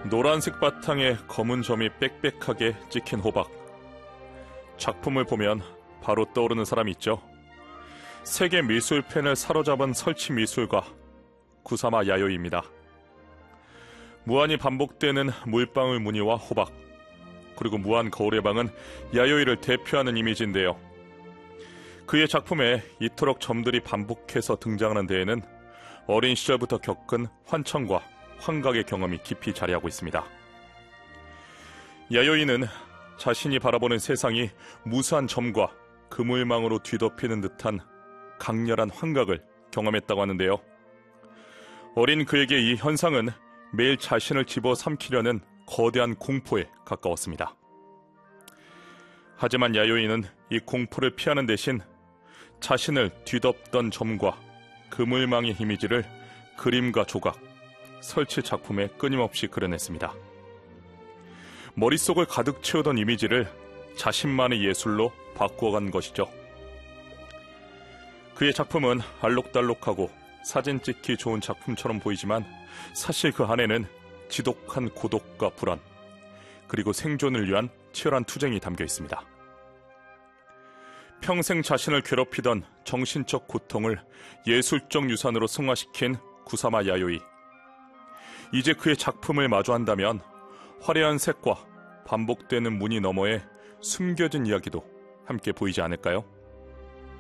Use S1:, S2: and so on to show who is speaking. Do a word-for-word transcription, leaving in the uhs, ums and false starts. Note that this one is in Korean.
S1: 노란색 바탕에 검은 점이 빽빽하게 찍힌 호박. 작품을 보면 바로 떠오르는 사람이 있죠. 세계 미술펜을 사로잡은 설치 미술가 구사마 야요이입니다. 무한히 반복되는 물방울 무늬와 호박, 그리고 무한 거울의 방은 야요이를 대표하는 이미지인데요. 그의 작품에 이토록 점들이 반복해서 등장하는 데에는 어린 시절부터 겪은 환청과 환각의 경험이 깊이 자리하고 있습니다. 야요이는 자신이 바라보는 세상이 무수한 점과 그물망으로 뒤덮이는 듯한 강렬한 환각을 경험했다고 하는데요. 어린 그에게 이 현상은 매일 자신을 집어삼키려는 거대한 공포에 가까웠습니다. 하지만 야요이는 이 공포를 피하는 대신 자신을 뒤덮던 점과 그물망의 이미지를 그림과 조각, 설치 작품에 끊임없이 그려냈습니다. 머릿속을 가득 채우던 이미지를 자신만의 예술로 바꾸어간 것이죠. 그의 작품은 알록달록하고 사진 찍기 좋은 작품처럼 보이지만 사실 그 안에는 지독한 고독과 불안, 그리고 생존을 위한 치열한 투쟁이 담겨 있습니다. 평생 자신을 괴롭히던 정신적 고통을 예술적 유산으로 승화시킨 구사마 야요이. 이제 그의 작품을 마주한다면 화려한 색과 반복되는 무늬 너머에 숨겨진 이야기도 함께 보이지 않을까요?